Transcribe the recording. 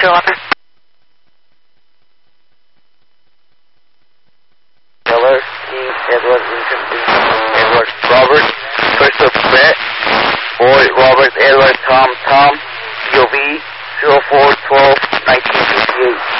211. Keller, Steve, Edward, Lincoln, Edward, Robert, Christopher, Brett, Boyd, Robert, Edward, Tom, POV 0412 1958.